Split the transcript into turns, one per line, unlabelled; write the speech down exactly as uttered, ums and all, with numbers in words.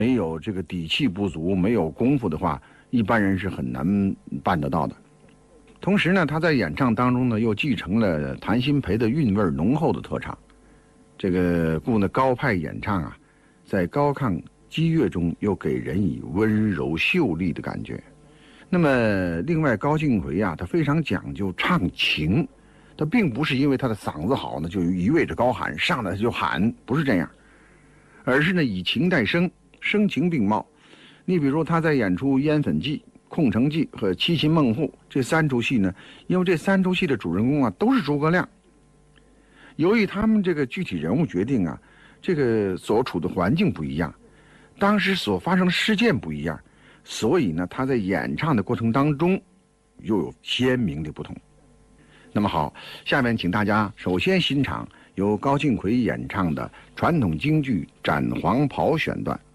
没有这个底气不足，没有功夫的话，一般人是很难办得到的。同时呢，他在演唱当中呢，又继承了谭鑫培的韵味浓厚的特长。这个故呢高派演唱啊，在高亢激越中又给人以温柔秀丽的感觉。那么，另外高敬奎啊，他非常讲究唱情，他并不是因为他的嗓子好呢，就一味着高喊，上来就喊，不是这样，而是呢以情带声，声情并茂。你比如他在演出《烟粉记》《空城计》和《七擒孟获》这三出戏呢，因为这三出戏的主人公啊都是诸葛亮。由于他们这个具体人物决定啊，这个所处的环境不一样，当时所发生的事件不一样，所以呢，他在演唱的过程当中又有鲜明的不同。那么好，下面请大家首先欣赏由高敬奎演唱的传统京剧《斩黄袍》选段。